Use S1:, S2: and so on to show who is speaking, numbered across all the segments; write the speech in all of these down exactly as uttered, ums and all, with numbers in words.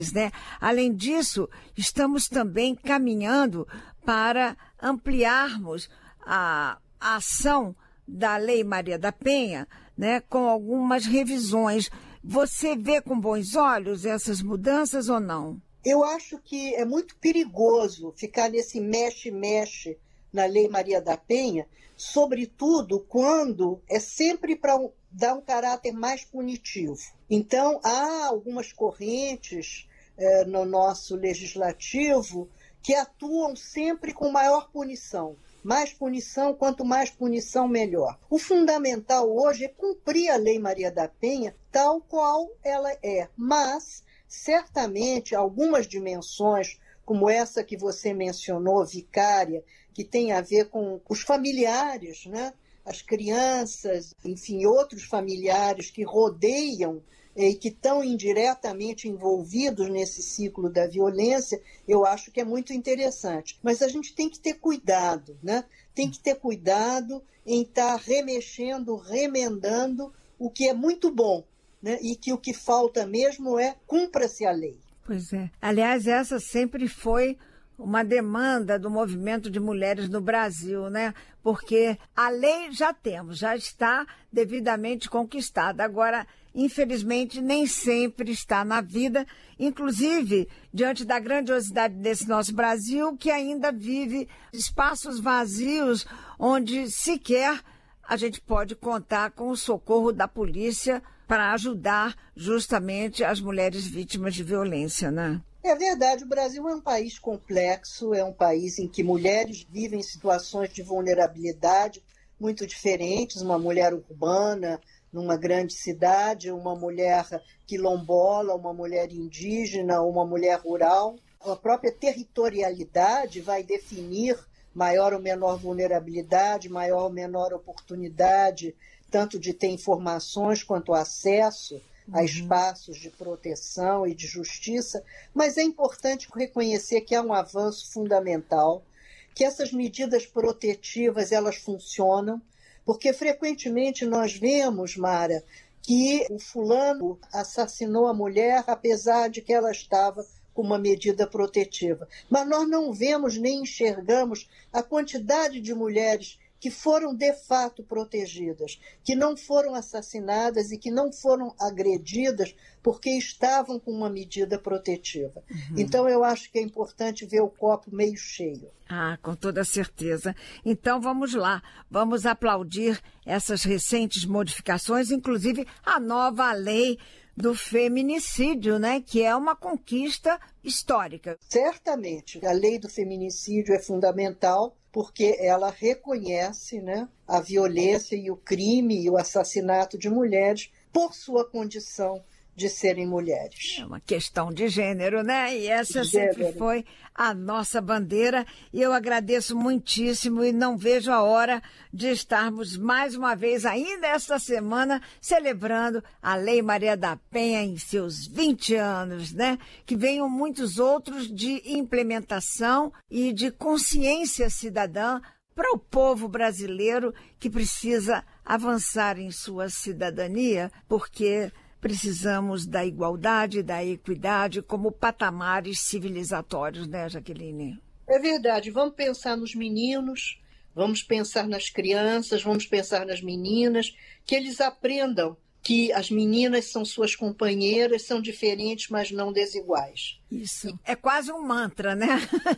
S1: né? Além disso, estamos também caminhando para ampliarmos a, a ação da Lei Maria da Penha, né, com algumas revisões. Você vê com bons olhos essas mudanças ou não?
S2: Eu acho que é muito perigoso ficar nesse mexe-mexe na Lei Maria da Penha, sobretudo quando é sempre para dar um caráter mais punitivo. Então, há algumas correntes eh, no nosso legislativo que atuam sempre com maior punição. Mais punição, quanto mais punição, melhor. O fundamental hoje é cumprir a Lei Maria da Penha tal qual ela é, mas, certamente, algumas dimensões, como essa que você mencionou, vicária, que tem a ver com os familiares, né? As crianças, enfim, outros familiares que rodeiam e que estão indiretamente envolvidos nesse ciclo da violência, eu acho que é muito interessante. Mas a gente tem que ter cuidado, né? Tem que ter cuidado em estar remexendo, remendando o que é muito bom, né? E que o que falta mesmo é cumpra-se a lei.
S1: Pois é. Aliás, essa sempre foi uma demanda do movimento de mulheres no Brasil, né? Porque a lei já temos, já está devidamente conquistada. Agora, infelizmente, nem sempre está na vida, inclusive diante da grandiosidade desse nosso Brasil, que ainda vive espaços vazios onde sequer a gente pode contar com o socorro da polícia para ajudar justamente as mulheres vítimas de violência, né?
S2: É verdade, o Brasil é um país complexo, é um país em que mulheres vivem situações de vulnerabilidade muito diferentes, uma mulher urbana numa grande cidade, uma mulher quilombola, uma mulher indígena, uma mulher rural. A própria territorialidade vai definir maior ou menor vulnerabilidade, maior ou menor oportunidade, tanto de ter informações quanto acesso a espaços de proteção e de justiça, mas é importante reconhecer que há um avanço fundamental, que essas medidas protetivas elas funcionam, porque frequentemente nós vemos, Mara, que o fulano assassinou a mulher apesar de que ela estava com uma medida protetiva. Mas nós não vemos nem enxergamos a quantidade de mulheres que foram de fato protegidas, que não foram assassinadas e que não foram agredidas porque estavam com uma medida protetiva. Uhum. Então, eu acho que é importante ver o copo meio cheio.
S1: Ah, com toda certeza. Então, vamos lá. Vamos aplaudir essas recentes modificações, inclusive a nova lei do feminicídio, né, que é uma conquista histórica.
S2: Certamente. A lei do feminicídio é fundamental, porque ela reconhece, né, a violência e o crime e o assassinato de mulheres por sua condição de serem mulheres.
S1: É uma questão de gênero, né? E essa sempre foi a nossa bandeira. E eu agradeço muitíssimo e não vejo a hora de estarmos mais uma vez, ainda esta semana, celebrando a Lei Maria da Penha em seus vinte anos, né? Que venham muitos outros de implementação e de consciência cidadã para o povo brasileiro que precisa avançar em sua cidadania, porque precisamos da igualdade, da equidade como patamares civilizatórios, né, Jaqueline?
S2: É verdade. Vamos pensar nos meninos, vamos pensar nas crianças, vamos pensar nas meninas, que eles aprendam que as meninas são suas companheiras, são diferentes, mas não desiguais.
S1: Isso. É quase um mantra, né?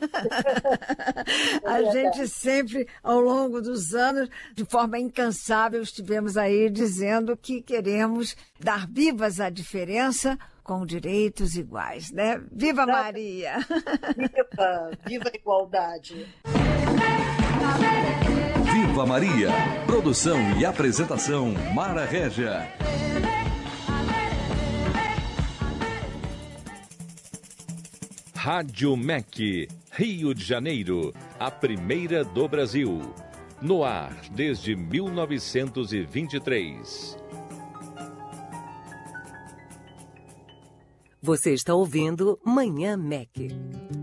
S1: É a gente sempre, ao longo dos anos, de forma incansável, estivemos aí dizendo que queremos dar vivas à diferença com direitos iguais, né? Viva Maria!
S2: Viva! Viva a igualdade!
S3: Viva Maria! Produção e apresentação, Mara Régia. Rádio M E C, Rio de Janeiro, a primeira do Brasil. No ar desde mil novecentos e vinte e três.
S4: Você está ouvindo Manhã M E C.